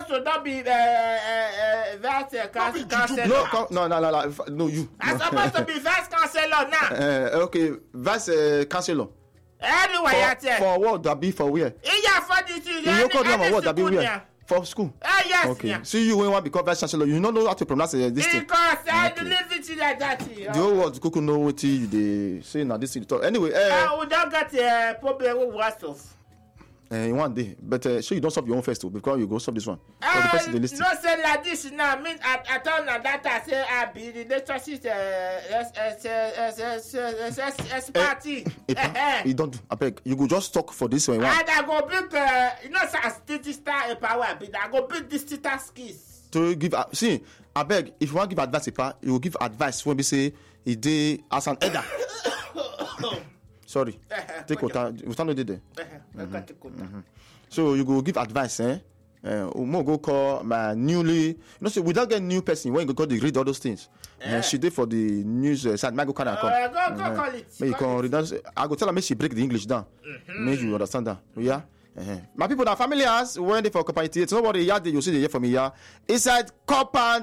to not be vice chancellor. No, you. I'm supposed to be vice chancellor now. Okay, vice chancellor. Anyway, for what? That be for where? Yeah, for this. You call them what? That be where? For school. Yes. Okay. Yeah. See you when you want to become vice chancellor. You don't know how to pronounce this thing. Because I believe it like that. The whole world could know what they say now. This thing. Anyway, we don't get a problem with WhatsApp. In one day, but so you don't solve your own first too, because you go solve this one. The person they listen. No say like this now. I mean, I told that I say I be the relationship party. You don't do. I beg. You go just talk for this one. And I go build, statistical power. I go build this skills. To give see, I beg. If you want to give advice, you will give advice when we say he did as an elder. Sorry. Take water. We stand there. So you go give advice, Mo go call my newly. So we don't get new person when you go to read all those things. She did for the news side. Might go come. Go call it. Maybe you can read. I go tell her. Make she break the English down. Make you understand that. Yeah. My people, that familiars when they for company. Nobody here. You see they hear from me here. Inside compound.